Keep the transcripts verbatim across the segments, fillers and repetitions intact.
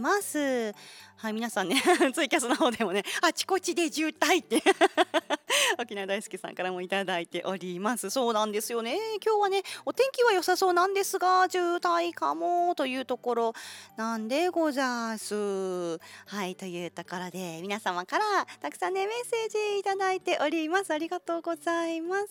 ます。はい、皆さんねツイキャスの方でもね、あちこちで渋滞って沖縄大好きさんからもいただいております。そうなんですよね。今日はねお天気は良さそうなんですが渋滞かもというところなんでございます。はい、というところで皆様からたくさんねメッセージいただいております。ありがとうございます。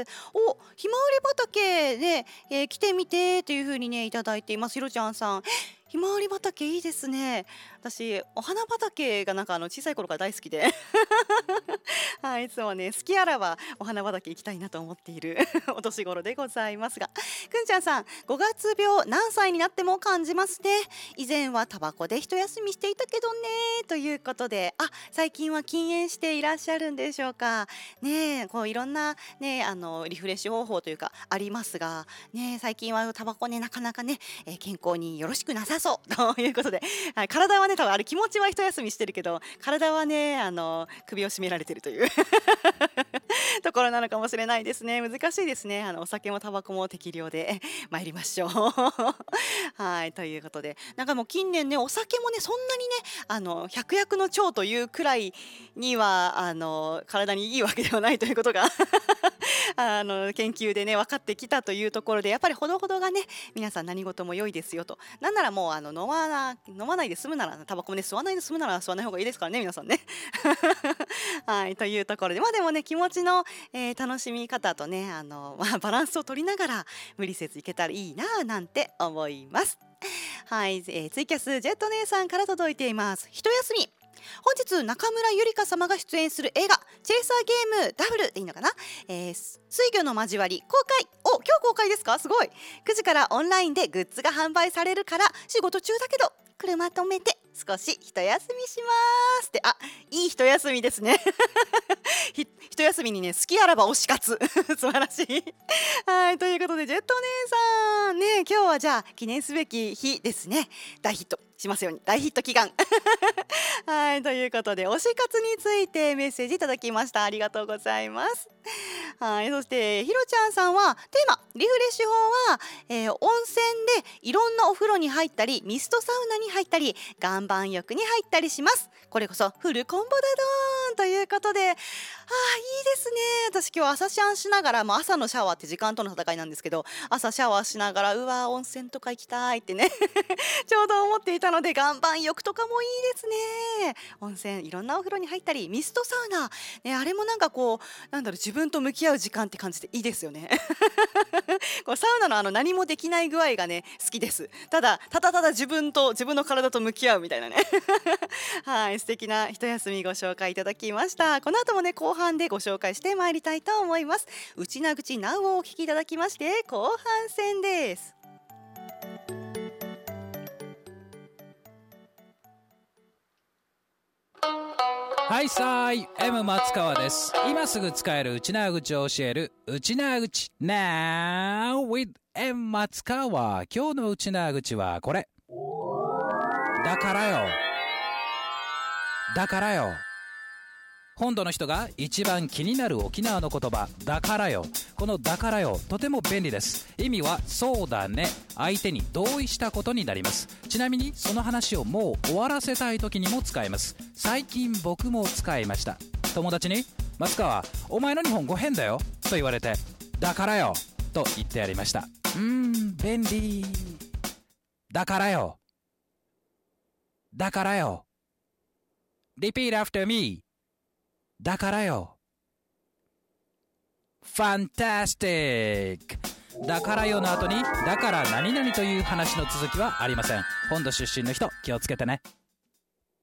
お、ひまわり畑で、えー来てみてという風にねいただいています。ひろちゃんさん、ひまわり畑いいですね。私お花畑がなんかあの小さい頃から大好きではい、いつもね好きあらばお花畑行きたいなと思っているお年頃でございますが、くんちゃんさん、ごがつ病何歳になっても感じますね。以前はタバコで一休みしていたけどねということで、あ、最近は禁煙していらっしゃるんでしょうかね。えこういろんなねあのリフレッシュ方法というかありますがね、最近はタバコねなかなかね、えー健康によろしくなさそうということで、はい、体はね多分あれ気持ちは一休みしてるけど体はねあの首を絞められてるというところなのかもしれないですね。難しいですね。あのお酒もタバコも適量で参りましょうはい、ということでなんかもう近年ねお酒もねそんなにねあの百薬の長というくらいにはあの体にいいわけではないということがあの研究でね分かってきたというところで、やっぱりほどほどがね皆さん何事も良いですよと。なんならもうあの飲まな飲まないで済むならタバコもね吸わないで済むなら吸わない方がいいですからね皆さんねはいというところで、まあでもね気持ちの、えー楽しみ方とねあの、まあ、バランスを取りながら無理せずいけたらいいななんて思います。はい、えーツイキャスジェット姉さんから届いています。一休み、本日中村ゆりか様が出演する映画チェイサーゲームダブルでいいのかな、えー、水魚の交わり公開、お今日公開ですか、すごい。くじからオンラインでグッズが販売されるから仕事中だけど車止めて少し一休みしますって、あ、いい一休みですねひ一休みにね好きあらば推し活素晴らしいはい、ということでジェット姉さんね、今日はじゃあ記念すべき日ですね。大ヒットしますように、大ヒット祈願はい、ということで推し活についてメッセージいただきました。ありがとうございます。はい、そしてひろちゃんさんはテーマリフレッシュ法は、えー温泉でいろんなお風呂に入ったりミストサウナに入ったり岩盤浴に入ったりします。これこそフルコンボだどーんということで、あーいいですね。私今日朝シャンしながら、まあ、朝のシャワーって時間との戦いなんですけど、朝シャワーしながらうわー温泉とか行きたいってねちょうど思っていたので、岩盤浴とかもいいですね。温泉いろんなお風呂に入ったりミストサウナ、ね、あれもなんかこうなんだろう、自分と向き合う時間って感じでいいですよねこうサウナのあの何もできない具合がね好きです。ただただただ自分と自分の体と向き合うみたいなねはい、素敵な一休みご紹介いただきました。この後もね後半でご紹介してまいりたいと思います。内な口なうをお聞きいただきまして後半戦です。 はいさーい M 松川です。今すぐ使える内縄口を教える内縄口 Now with M 松川。今日の内縄口はこれ。だからよだからよ。本土の人が一番気になる沖縄の言葉だからよ。このだからよとても便利です。意味はそうだね、相手に同意したことになります。ちなみにその話をもう終わらせたい時にも使えます。最近僕も使いました。友達に松川お前の日本語変だよと言われてだからよと言ってやりました。うーん便利。だからよだからよ。 Repeat after me。だからよ。ファンタスティック。だからよの後にだから何々という話の続きはありません。本土出身の人気をつけてね。